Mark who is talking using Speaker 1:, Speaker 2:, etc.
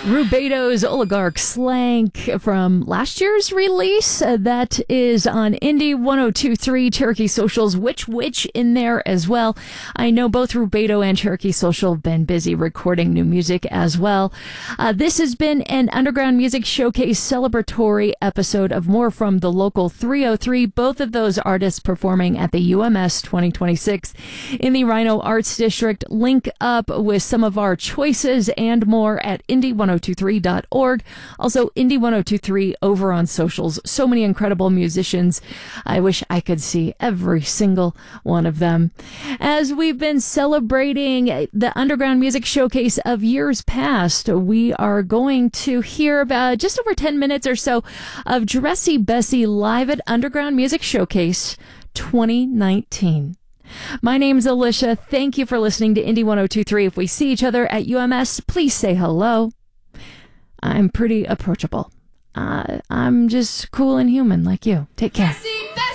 Speaker 1: Rubedo's Oligarch Slank from last year's release. That is on Indie 1023 Cherokee Social's Witch in there as well. I know both Rubedo and Cherokee Social have been busy recording new music as well. This has been an Underground Music Showcase celebratory episode of More from the Local 303. Both of those artists performing at the UMS 2026 in the Rhino Arts District. Link up with some of our choices and more at indie1023.org. Also, Indie1023 over on socials. So many incredible musicians. I wish I could see every single one of them. As we've been celebrating the Underground Music Showcase of years past, we are going to hear about just over 10 minutes or so of Dressy Bessy live at Underground Music Showcase 2019. My name's Alicia. Thank you for listening to Indie 1023. If we see each other at UMS, please say hello. I'm pretty approachable. I'm just cool and human like you. Take care.